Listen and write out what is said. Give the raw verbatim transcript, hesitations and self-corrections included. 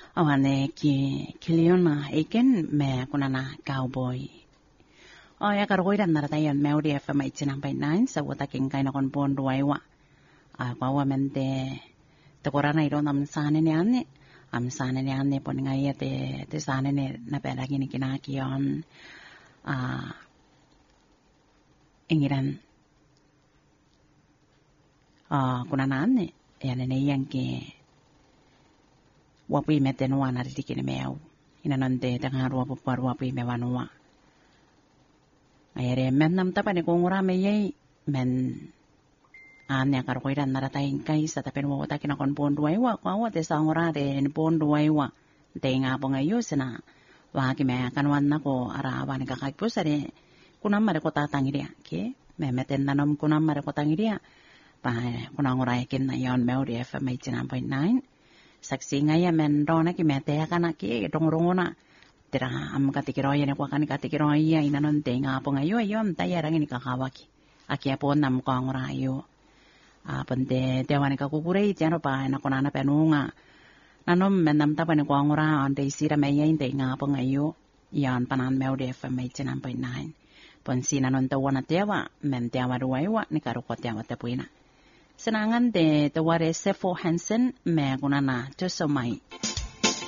Awane ki kiliona iken me kunana cowboy. O ya karoiran na tayo Melody F M eighty-nine point nine sa wataking kay na konpon duwaiwa. Ah pawa mente tekorana iro nam sane ni ane. Am sane ni ane pon ngaya te te sane ni na pelagi ni kinakion. Ah ingiran. Ah kunana ane ya nene yang ke wapi mete noa na ritiki ni meu. Ina nante tanga rua pupar wapi me wanua. Ayere men nam tapa ni kongura me yei men ane akar koiran nara taing kai sa tapen wa wata kina kon pon duai wa kwa wa te sangora de ni pon duai wa te nga po ngayo sina wa ki me kan wan na ko ara wa ni kakak po sare kunam mare ko tatang iria ke me meten nanom kunam mare ko tang iria pa kunang ora kin na yon Melody F M eighty-nine point nine saksi ngaya men rona ki mete kana ki rong-rongona tira am katikiroya ne kwa kan katikiroya ina non te nga po ngayo yon tayarang ni kakawaki aki apo nam ko ngorayo a pente te wani ka kukurei tiano pa na konana penunga nanom men nam tapa ne ko ngora on te sira meya inte nga po ngayo yan panan Melody F M eighty-nine point nine pon sina non te wana tewa men tewa ruwaiwa ni karuko tewa te puina senangan de te ware Sefo Hansen me kunana to so mai